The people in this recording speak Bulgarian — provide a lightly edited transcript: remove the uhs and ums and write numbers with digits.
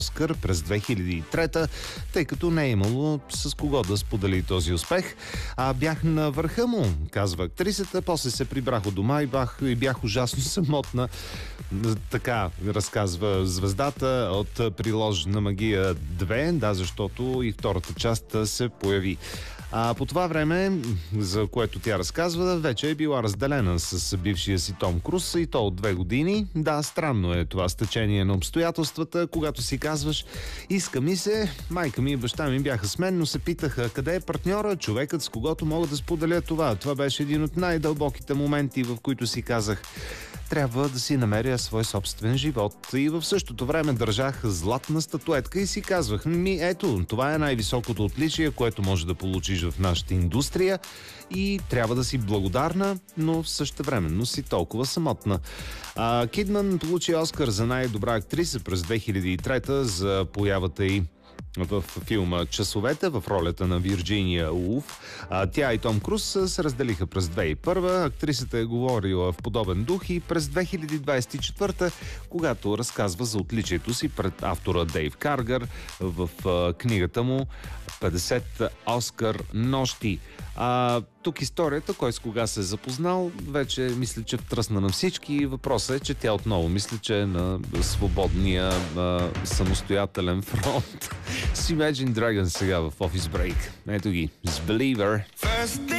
Оскар през 2003, тъй като не е имало с кого да сподели този успех. Бях на върха му, казва актрисата, после се прибрах от дома и бях ужасно самотна. Така разказва звездата от Приложна магия 2, да, защото и втората част се появи. По това време, за което тя разказва, вече е била разделена с бившия си Том Круз и то от 2 години. Да, странно е това стечение на обстоятелствата, когато си казваш: иска ми се, майка ми и баща ми бяха с мен, но се питаха къде е партньора, човекът с когото мога да споделя това. Това беше един от най-дълбоките моменти, в които си казах: трябва да си намеря свой собствен живот. И в същото време държах златна статуетка и си казвах: ето, това е най-високото отличие, което може да получиш в нашата индустрия и трябва да си благодарна, но същевременно си толкова самотна. Кидман получи Оскар за най-добра актриса през 2003 за появата й в филма "Часовете" в ролята на Вирджиния Улф. Тя и Том Круз се разделиха през 2001. Актрисата е говорила в подобен дух и през 2024, когато разказва за отличието си пред автора Дейв Каргър в книгата му "50 Оскар нощи". Тук историята, кой с кога се е запознал, вече мисля, че втръсна на всички. Въпросът е, че тя отново мисля, че е на свободния самостоятелен фронт. С Imagine Dragons сега в Office Break. Ето ги, с Believer.